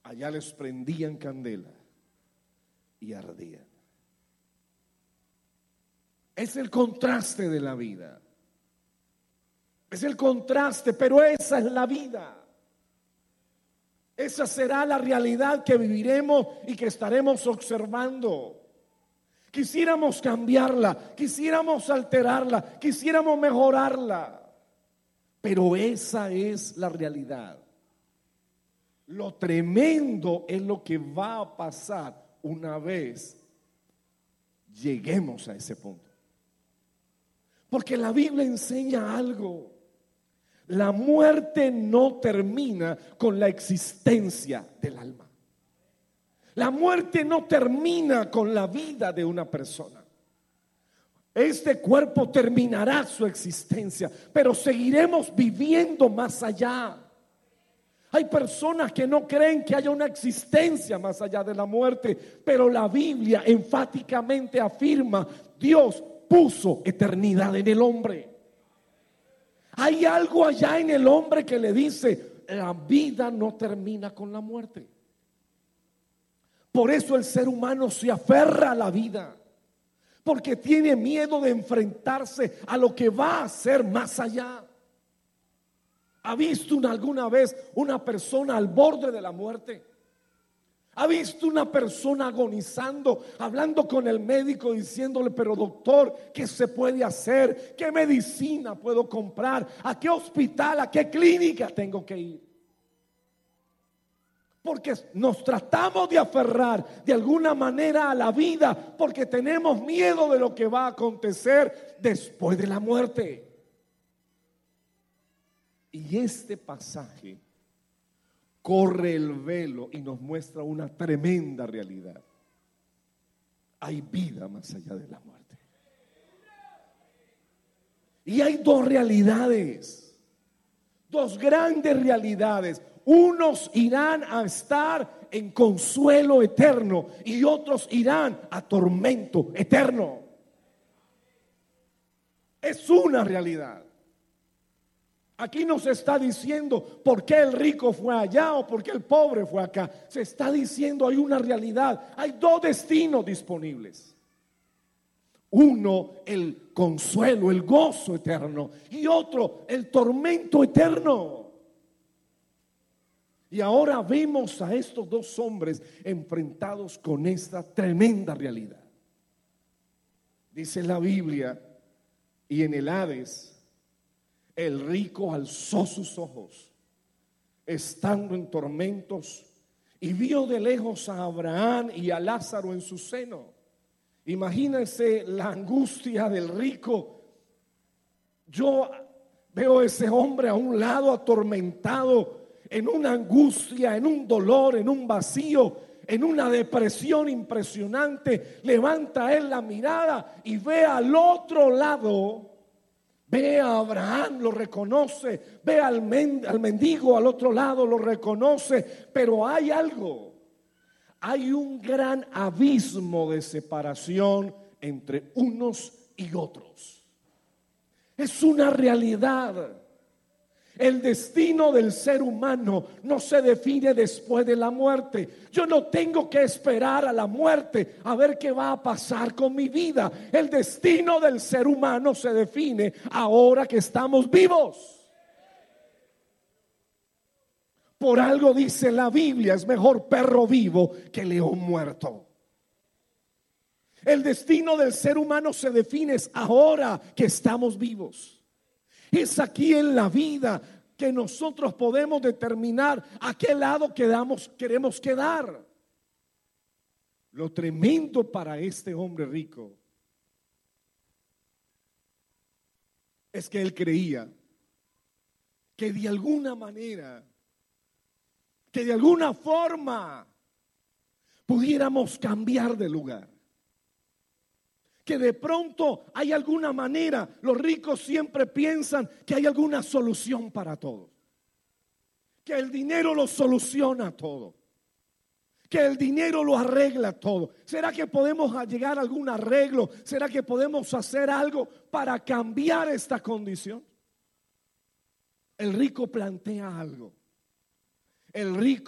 allá les prendían candela y ardían. Es el contraste de la vida. Es el contraste, pero esa es la vida. Esa será la realidad que viviremos y que estaremos observando. Quisiéramos cambiarla, quisiéramos alterarla, quisiéramos mejorarla, pero esa es la realidad. Lo tremendo es lo que va a pasar una vez lleguemos a ese punto. Porque la Biblia enseña algo. La muerte no termina con la existencia del alma. La muerte no termina con la vida de una persona. Este cuerpo terminará su existencia, pero seguiremos viviendo más allá. Hay personas que no creen que haya una existencia más allá de la muerte, pero la Biblia enfáticamente afirma: Dios puso eternidad en el hombre. Hay algo allá en el hombre que le dice: la vida no termina con la muerte. Por eso el ser humano se aferra a la vida, porque tiene miedo de enfrentarse a lo que va a ser más allá. ¿Ha visto alguna vez una persona al borde de la muerte? ¿Ha visto una persona agonizando, hablando con el médico, diciéndole: pero doctor, ¿qué se puede hacer? ¿Qué medicina puedo comprar? ¿A qué hospital, a qué clínica tengo que ir? Porque nos tratamos de aferrar de alguna manera a la vida, porque tenemos miedo de lo que va a acontecer después de la muerte. Y este pasaje corre el velo y nos muestra una tremenda realidad. Hay vida más allá de la muerte. Y hay dos realidades, dos grandes realidades. Unos irán a estar en consuelo eterno y otros irán a tormento eterno. Es una realidad. Aquí no se está diciendo por qué el rico fue allá o por qué el pobre fue acá. Se está diciendo: hay una realidad, hay dos destinos disponibles. Uno, el consuelo, el gozo eterno, y otro, el tormento eterno. Y ahora vemos a estos dos hombres enfrentados con esta tremenda realidad. Dice la Biblia: y en el Hades el rico alzó sus ojos, estando en tormentos, y vio de lejos a Abraham y a Lázaro en su seno. Imagínense la angustia del rico. Yo veo a ese hombre a un lado atormentado, en una angustia, en un dolor, en un vacío, en una depresión impresionante. Levanta él la mirada y ve al otro lado. Ve a Abraham, lo reconoce. Ve al mendigo al otro lado, lo reconoce. Pero hay algo. Hay un gran abismo de separación entre unos y otros. Es una realidad. El destino del ser humano no se define después de la muerte. Yo no tengo que esperar a la muerte a ver qué va a pasar con mi vida. El destino del ser humano se define ahora que estamos vivos. Por algo dice la Biblia: es mejor perro vivo que león muerto. El destino del ser humano se define ahora que estamos vivos. Es aquí en la vida que nosotros podemos determinar a qué lado queremos quedar. Lo tremendo para este hombre rico es que él creía que de alguna manera, que de alguna forma pudiéramos cambiar de lugar. Que de pronto hay alguna manera. Los ricos siempre piensan que hay alguna solución para todo, que el dinero lo soluciona todo, que el dinero lo arregla todo. ¿Será que podemos llegar a algún arreglo? ¿Será que podemos hacer algo para cambiar esta condición? El rico plantea algo. El rico